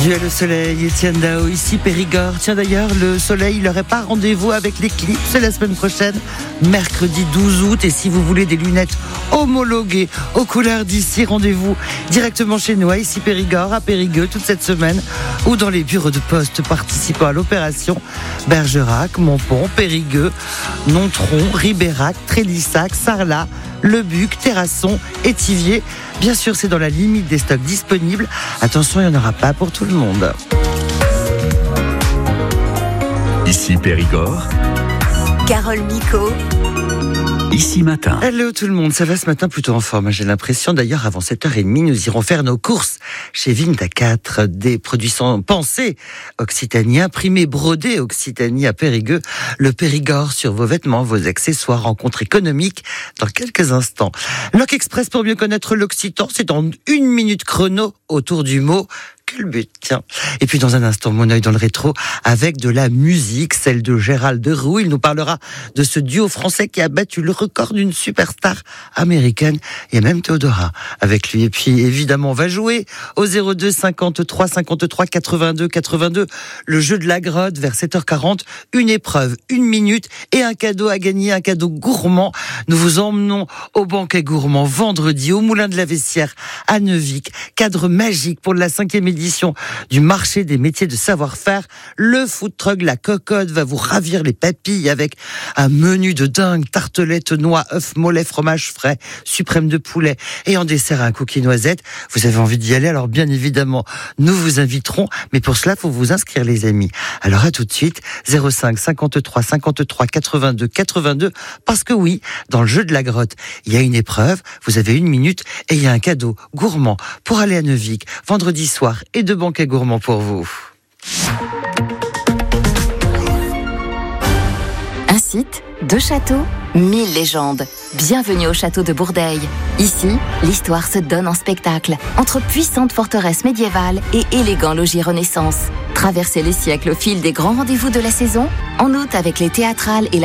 Dieu le soleil, Étienne Dao, ici Périgord. Tiens d'ailleurs, le soleil, il n'aurait pas rendez-vous avec l'éclipse la semaine prochaine, mercredi 12 août. Et si vous voulez des lunettes homologuées aux couleurs d'ici, rendez-vous directement chez nous, ici Périgord, à Périgueux, toute cette semaine, ou dans les bureaux de poste participant à l'opération Bergerac, Montpont, Périgueux, Nontron, Ribérac, Trélissac, Sarlat, Lebuc, Terrasson, Étivier. Bien sûr, c'est dans la limite des stocks disponibles. Attention, il n'y en aura pas pour tout le monde. Ici Périgord. Carole Micot. Ici Matin. Hello tout le monde, ça va ce matin plutôt en forme, j'ai l'impression. D'ailleurs, avant 7h30, nous irons faire nos courses chez Vinta 4, des produits sans pensée Occitanie, imprimés, brodés Occitanie à Périgueux. Le Périgord sur vos vêtements, vos accessoires, rencontre économique dans quelques instants. Loc Express pour mieux connaître l'Occitan, c'est en 1 minute chrono autour du mot. Quel but, tiens. Et puis dans un instant, mon œil dans le rétro avec de la musique, celle de Gérald Deroux. Il nous parlera de ce duo français qui a battu le record d'une superstar américaine. Il y a même Théodora avec lui. Et puis évidemment, on va jouer au 02 53 53 82 82. Le jeu de la grotte vers 7h40. Une épreuve, 1 minute et un cadeau à gagner, un cadeau gourmand. Nous vous emmenons au banquet gourmand vendredi au Moulin de la Vessière à Neuvic. Cadre magique pour la 5e édition du marché des métiers de savoir-faire. Le food truck La Cocotte va vous ravir les papilles avec un menu de dingue, tartelettes, noix, œufs, mollets, fromage frais, suprême de poulet et en dessert un cookie noisette. Vous avez envie d'y aller, alors bien évidemment, nous vous inviterons, mais pour cela, il faut vous inscrire les amis. Alors à tout de suite, 05 53 53 82 82, parce que oui, dans le jeu de la grotte, il y a une épreuve, vous avez 1 minute et il y a un cadeau gourmand pour aller à Neuvic vendredi soir et 2 banquets gourmands pour vous. Un site, 2 châteaux, 1000 légendes. Bienvenue au château de Bourdeil. Ici, l'histoire se donne en spectacle, entre puissantes forteresses médiévales et élégants logis Renaissance. Traversez les siècles au fil des grands rendez-vous de la saison, en août avec les théâtrales et la